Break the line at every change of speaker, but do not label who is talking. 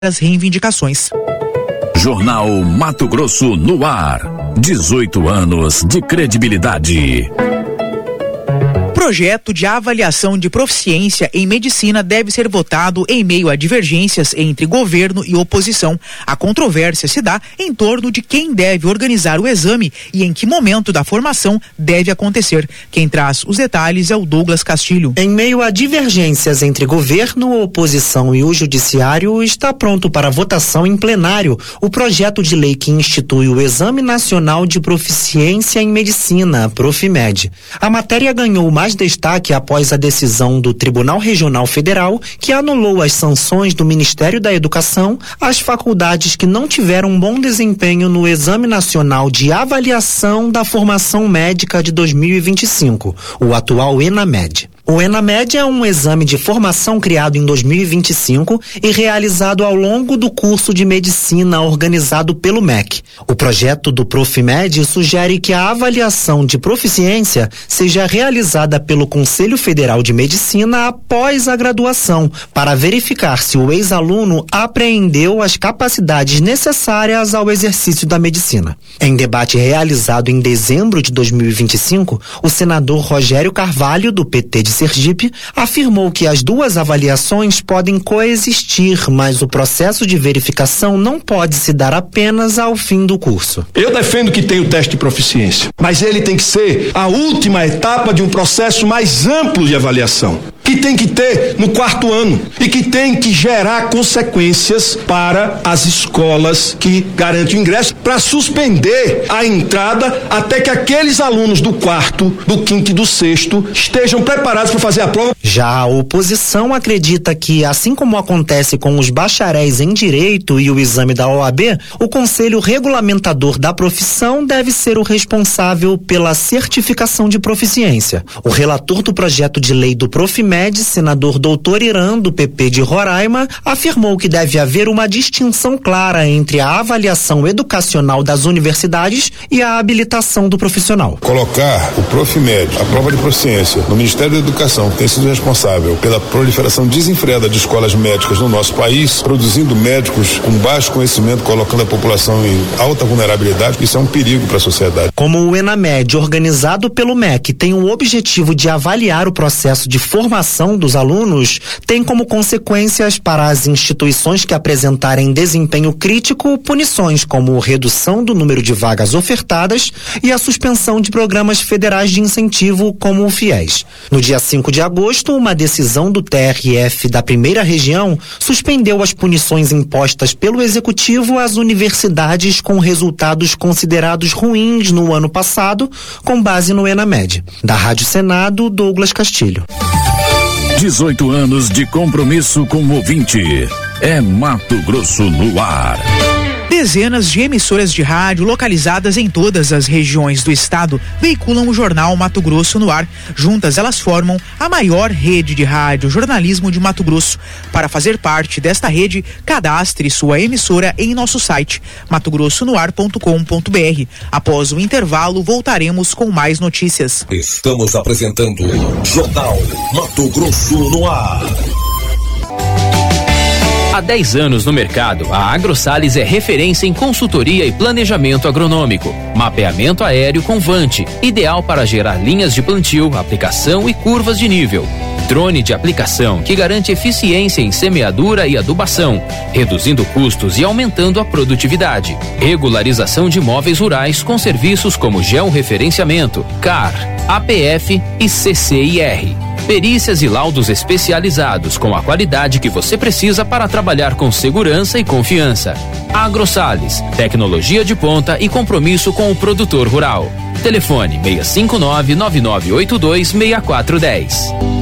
as reivindicações.
Jornal Mato Grosso no ar. 18 anos de credibilidade.
Projeto de avaliação de proficiência em medicina deve ser votado em meio a divergências entre governo e oposição. A controvérsia se dá em torno de quem deve organizar o exame e em que momento da formação deve acontecer. Quem traz os detalhes é o Douglas Castilho.
Em meio a divergências entre governo, oposição e o judiciário, está pronto para votação em plenário o projeto de lei que institui o Exame Nacional de Proficiência em Medicina, Profimed. A matéria ganhou mais destaque após a decisão do Tribunal Regional Federal, que anulou as sanções do Ministério da Educação às faculdades que não tiveram bom desempenho no Exame Nacional de Avaliação da Formação Médica de 2025, o atual ENAMED. O ENAMED é um exame de formação criado em 2025 e realizado ao longo do curso de medicina organizado pelo MEC. O projeto do Profimed sugere que a avaliação de proficiência seja realizada pelo Conselho Federal de Medicina após a graduação, para verificar se o ex-aluno apreendeu as capacidades necessárias ao exercício da medicina. Em debate realizado em dezembro de 2025, o senador Rogério Carvalho, do PT de Sergipe, afirmou que as duas avaliações podem coexistir, mas o processo de verificação não pode se dar apenas ao fim do curso.
Eu defendo que tenha o teste de proficiência, mas ele tem que ser a última etapa de um processo mais amplo de avaliação, que tem que ter no 4º ano e que tem que gerar consequências para as escolas que garantem o ingresso, para suspender a entrada até que aqueles alunos do 4º, do 5º e do 6º estejam preparados para fazer a prova.
Já a oposição acredita que, assim como acontece com os bacharéis em Direito e o exame da OAB, o Conselho Regulamentador da Profissão deve ser o responsável pela certificação de proficiência. O relator do projeto de lei do Profimed, senador Doutor Irã, do PP de Roraima, afirmou que deve haver uma distinção clara entre a avaliação educacional das universidades e a habilitação do profissional.
Colocar o Profimed, a prova de proficiência, no Ministério da Educação, que tem sido responsável pela proliferação desenfreada de escolas médicas no nosso país, produzindo médicos com baixo conhecimento, colocando a população em alta vulnerabilidade, isso é um perigo para a sociedade.
Como o ENAMED, organizado pelo MEC, tem o objetivo de avaliar o processo de formação dos alunos, tem como consequências para as instituições que apresentarem desempenho crítico punições como redução do número de vagas ofertadas e a suspensão de programas federais de incentivo como o FIES. No dia 5 de agosto, uma decisão do TRF da Primeira Região suspendeu as punições impostas pelo Executivo às universidades com resultados considerados ruins no ano passado, com base no ENAMED. Da Rádio Senado, Douglas Castilho.
18 anos de compromisso com o ouvinte. É Mato Grosso no ar.
Dezenas de emissoras de rádio localizadas em todas as regiões do estado veiculam o jornal Mato Grosso no ar. Juntas elas formam a maior rede de rádio jornalismo de Mato Grosso. Para fazer parte desta rede, cadastre sua emissora em nosso site matogrossonoar.com.br. Após o intervalo, voltaremos com mais notícias.
Estamos apresentando Jornal Mato Grosso no ar.
Há 10 anos no mercado, a AgroSales é referência em consultoria e planejamento agronômico. Mapeamento aéreo com Vante, ideal para gerar linhas de plantio, aplicação e curvas de nível. Drone de aplicação que garante eficiência em semeadura e adubação, reduzindo custos e aumentando a produtividade. Regularização de imóveis rurais com serviços como georreferenciamento, CAR, APF e CCIR. Perícias e laudos especializados com a qualidade que você precisa para trabalhar com segurança e confiança. AgroSales, tecnologia de ponta e compromisso com o produtor rural. Telefone 659-9982-6410.